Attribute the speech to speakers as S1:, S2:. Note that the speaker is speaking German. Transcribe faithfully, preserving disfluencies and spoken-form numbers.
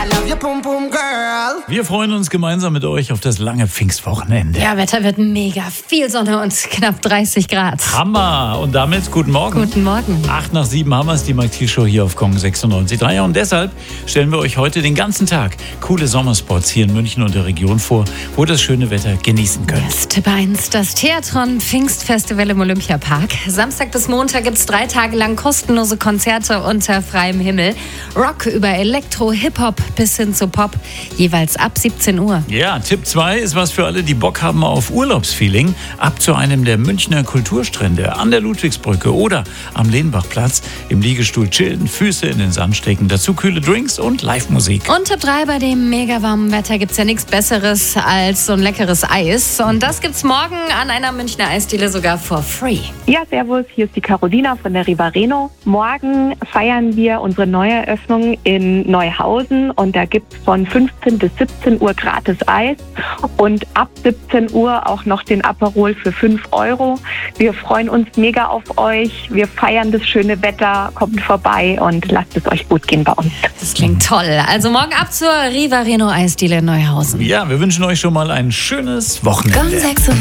S1: Wir freuen uns gemeinsam mit euch auf das lange Pfingstwochenende.
S2: Ja, Wetter wird mega. Viel Sonne und knapp dreißig Grad.
S1: Hammer! Und damit guten Morgen.
S2: Guten Morgen.
S1: Acht nach sieben haben wir es, die Mark-Show hier auf Kong sechsundneunzig Komma drei. Und deshalb stellen wir euch heute den ganzen Tag coole Sommerspots hier in München und der Region vor, wo das schöne Wetter genießen könnt.
S2: Yes, Tipp eins, das Theatron Pfingstfestival im Olympiapark. Samstag bis Montag gibt es drei Tage lang kostenlose Konzerte unter freiem Himmel. Rock über Elektro, Hip-Hop bis hin zu Pop, jeweils ab siebzehn Uhr.
S1: Ja, Tipp zwei ist was für alle, die Bock haben auf Urlaubsfeeling. Ab zu einem der Münchner Kulturstrände an der Ludwigsbrücke oder am Lehnbachplatz. Im Liegestuhl chillen, Füße in den Sand stecken, dazu kühle Drinks und Live-Musik.
S2: Und Tipp drei, bei dem mega warmen Wetter gibt es ja nichts Besseres als so ein leckeres Eis. Und das gibt's morgen an einer Münchner Eisdiele sogar for free.
S3: Ja, servus, hier ist die Carolina von der Rivareno. Morgen feiern wir unsere Neueröffnung in Neuhausen und da gibt es von fünfzehn bis siebzehn Uhr gratis Eis und ab siebzehn Uhr auch noch den Aperol für fünf Euro. Wir freuen uns mega auf euch. Wir feiern das schöne Wetter. Kommt vorbei und lasst es euch gut gehen bei uns.
S2: Das klingt toll. Also morgen ab zur Rivareno Eisdiele in Neuhausen.
S1: Ja, wir wünschen euch schon mal ein schönes Wochenende.